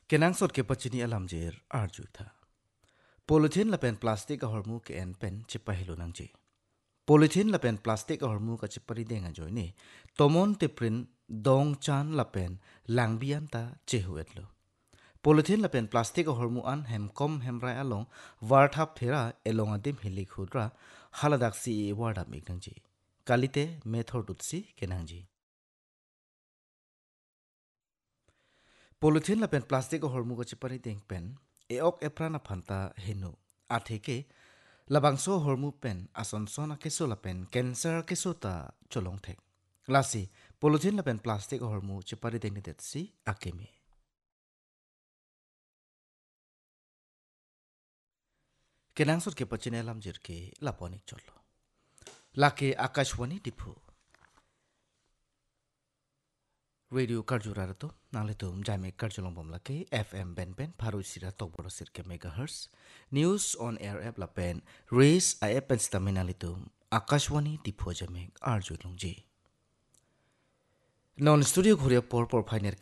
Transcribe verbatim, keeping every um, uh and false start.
Kenang sot ke pachini alam jer arju tha. Polythene lapen plastik hormu ke en pen chipahilo nang je. Polythene lapen plastik hormu ka chipari denga joy ne. Tomon te print dong chan lapen langbian ta chehuet lo. Polythene lapen plastik hormu an hem kom hem rai along warthap thera elong adim hili khudra haladak si e warda mig nang je. Kalite method utsi kenang je. Polythene lapen plastik hormu ka chipari deng pen eok eprana phanta henu atheke labangso hormu pen asonsona keso lapen cancer keso ta cholong thek lasi polythene lapen plastik hormu chipari deng ni tetsi akemi kenang sut ke pachine lam jir ke laponik cholo lake akashwani dipu Radio Karjura to nalitum jame karjulong bom lake F M ben ben paru sira tok boro sirke megahertz news on air app la pen race a app stamina litum akashwani dipo jame arjulong ji non studio ঘুরে পর পর ফাইনের